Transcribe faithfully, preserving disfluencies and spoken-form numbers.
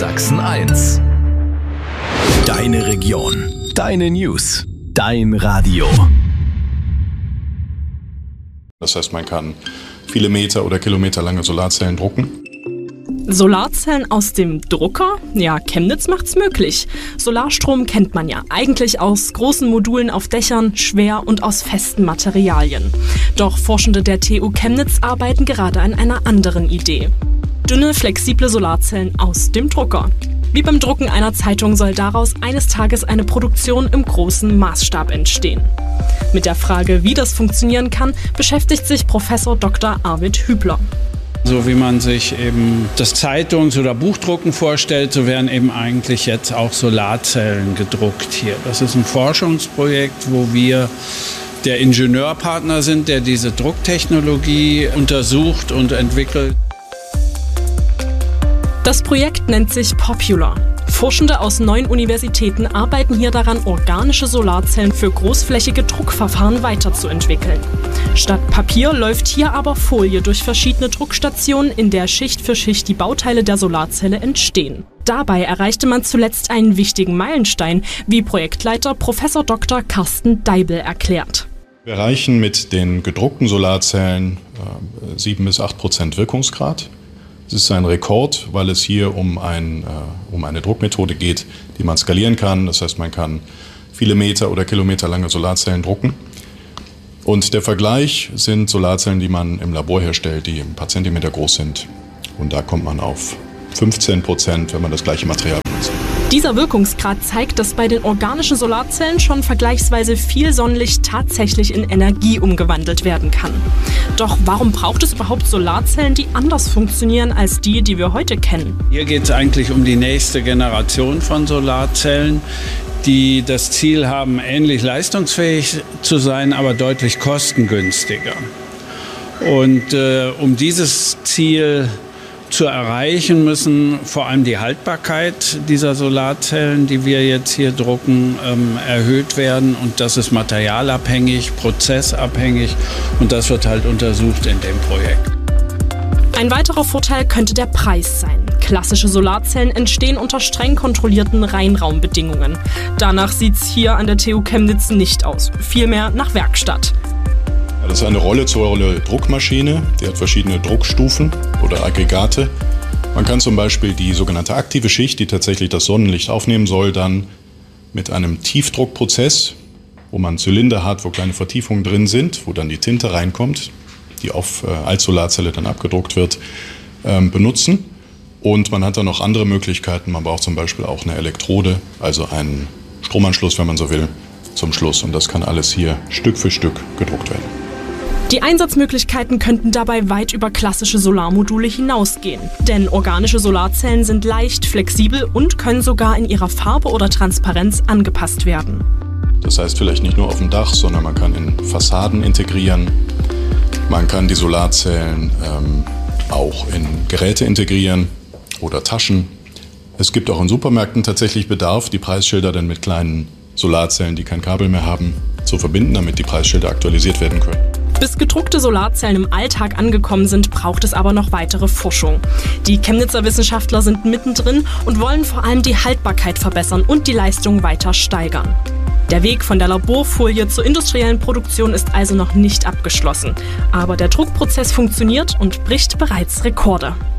Sachsen eins. Deine Region, deine News, dein Radio. Das heißt, man kann viele Meter oder Kilometer lange Solarzellen drucken. Solarzellen aus dem Drucker? Ja, Chemnitz macht's möglich. Solarstrom kennt man ja eigentlich aus großen Modulen auf Dächern, schwer und aus festen Materialien. Doch Forschende der T U Chemnitz arbeiten gerade an einer anderen Idee. Dünne, flexible Solarzellen aus dem Drucker. Wie beim Drucken einer Zeitung soll daraus eines Tages eine Produktion im großen Maßstab entstehen. Mit der Frage, wie das funktionieren kann, beschäftigt sich Professor Doktor Arvid Hübler. So wie man sich eben das Zeitungs- oder Buchdrucken vorstellt, so werden eben eigentlich jetzt auch Solarzellen gedruckt hier. Das ist ein Forschungsprojekt, wo wir der Ingenieurpartner sind, der diese Drucktechnologie untersucht und entwickelt. Das Projekt nennt sich Popular. Forschende aus neun Universitäten arbeiten hier daran, organische Solarzellen für großflächige Druckverfahren weiterzuentwickeln. Statt Papier läuft hier aber Folie durch verschiedene Druckstationen, in der Schicht für Schicht die Bauteile der Solarzelle entstehen. Dabei erreichte man zuletzt einen wichtigen Meilenstein, wie Projektleiter Professor Doktor Carsten Deibel erklärt. Wir erreichen mit den gedruckten Solarzellen äh, sieben bis acht Prozent Wirkungsgrad. Es ist ein Rekord, weil es hier um, ein, äh, um eine Druckmethode geht, die man skalieren kann. Das heißt, man kann viele Meter oder Kilometer lange Solarzellen drucken. Und der Vergleich sind Solarzellen, die man im Labor herstellt, die ein paar Zentimeter groß sind. Und da kommt man auf fünfzehn Prozent, wenn man das gleiche Material benutzt. Dieser Wirkungsgrad zeigt, dass bei den organischen Solarzellen schon vergleichsweise viel Sonnenlicht tatsächlich in Energie umgewandelt werden kann. Doch warum braucht es überhaupt Solarzellen, die anders funktionieren als die, die wir heute kennen? Hier geht es eigentlich um die nächste Generation von Solarzellen, die das Ziel haben, ähnlich leistungsfähig zu sein, aber deutlich kostengünstiger. Und äh, um dieses Ziel zu erreichen, müssen vor allem die Haltbarkeit dieser Solarzellen, die wir jetzt hier drucken, ähm, erhöht werden. Und das ist materialabhängig, prozessabhängig und das wird halt untersucht in dem Projekt. Ein weiterer Vorteil könnte der Preis sein. Klassische Solarzellen entstehen unter streng kontrollierten Reinraumbedingungen. Danach sieht's hier an der T U Chemnitz nicht aus, vielmehr nach Werkstatt. Das ist eine Rolle zur Rolle Druckmaschine, die hat verschiedene Druckstufen oder Aggregate. Man kann zum Beispiel die sogenannte aktive Schicht, die tatsächlich das Sonnenlicht aufnehmen soll, dann mit einem Tiefdruckprozess, wo man Zylinder hat, wo kleine Vertiefungen drin sind, wo dann die Tinte reinkommt, die auf, äh, als Solarzelle dann abgedruckt wird, ähm, benutzen. Und man hat dann noch andere Möglichkeiten. Man braucht zum Beispiel auch eine Elektrode, also einen Stromanschluss, wenn man so will, zum Schluss. Und das kann alles hier Stück für Stück gedruckt werden. Die Einsatzmöglichkeiten könnten dabei weit über klassische Solarmodule hinausgehen. Denn organische Solarzellen sind leicht, flexibel und können sogar in ihrer Farbe oder Transparenz angepasst werden. Das heißt vielleicht nicht nur auf dem Dach, sondern man kann in Fassaden integrieren. Man kann die Solarzellen ähm, auch in Geräte integrieren oder Taschen. Es gibt auch in Supermärkten tatsächlich Bedarf, die Preisschilder dann mit kleinen Solarzellen, die kein Kabel mehr haben, zu verbinden, damit die Preisschilder aktualisiert werden können. Bis gedruckte Solarzellen im Alltag angekommen sind, braucht es aber noch weitere Forschung. Die Chemnitzer Wissenschaftler sind mittendrin und wollen vor allem die Haltbarkeit verbessern und die Leistung weiter steigern. Der Weg von der Laborfolie zur industriellen Produktion ist also noch nicht abgeschlossen. Aber der Druckprozess funktioniert und bricht bereits Rekorde.